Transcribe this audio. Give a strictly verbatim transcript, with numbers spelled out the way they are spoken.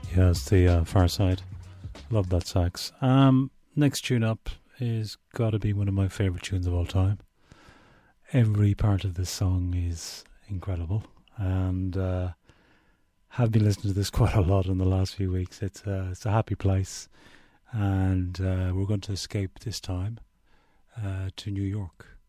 Yeah, it's the uh, Far Side. Love that sax. Um, next tune up is got to be one of my favourite tunes of all time. Every part of this song is incredible, and uh, have been listening to this quite a lot in the last few weeks. It's, uh, it's a happy place, and uh, we're going to escape this time uh, to New York.